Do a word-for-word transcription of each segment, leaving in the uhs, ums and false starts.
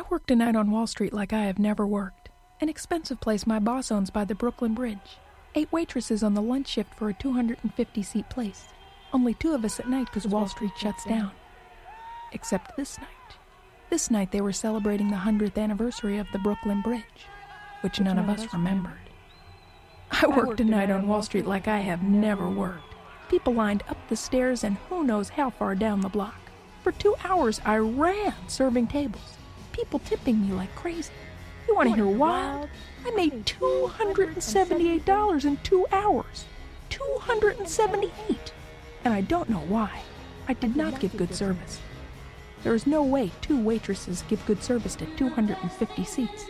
worked a night on Wall Street like I have never worked. An expensive place my boss owns by the Brooklyn Bridge. Eight waitresses on the lunch shift for a two hundred fifty seat place. Only two of us at night because Wall Street shuts down. Except this night. This night they were celebrating the hundredth anniversary of the Brooklyn Bridge, which none of us remembered. I worked a night on Wall Street like I have never worked. People lined up the stairs and who knows how far down the block. For two hours I ran serving tables. People tipping me like crazy. You want to hear wild? I made two hundred seventy-eight dollars in two hours. two hundred seventy-eight! And I don't know why. I did not give good service. There is no way two waitresses give good service to two hundred fifty seats.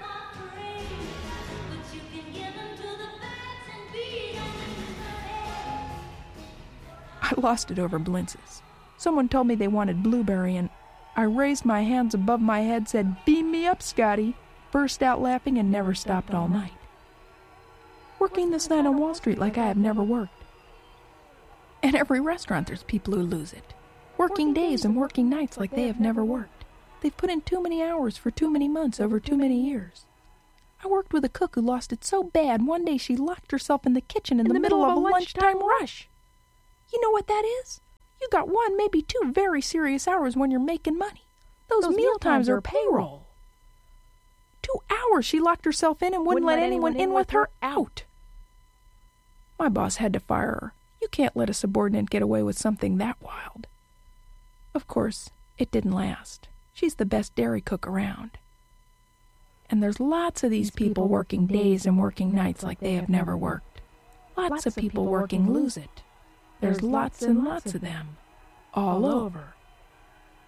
I lost it over Blintz's. Someone told me they wanted blueberry, and I raised my hands above my head, said, "Beam me up, Scotty," burst out laughing, and never stopped all night. Working this night on Wall Street like I have never worked. In every restaurant there's people who lose it. Working days and working nights like they have never worked. They've put in too many hours for too many months over too many years. I worked with a cook who lost it so bad one day she locked herself in the kitchen in, in the, the middle, middle of a lunchtime rush. You know what that is? You got one, maybe two very serious hours when you're making money. Those, Those meal times are payroll. Two hours she locked herself in and wouldn't, wouldn't let, let anyone, anyone in with her out. My boss had to fire her. You can't let a subordinate get away with something that wild. Of course, it didn't last. She's the best dairy cook around. And there's lots of these people working days and working nights like they have never worked. Lots of people working lose it. There's lots and lots of them, all over.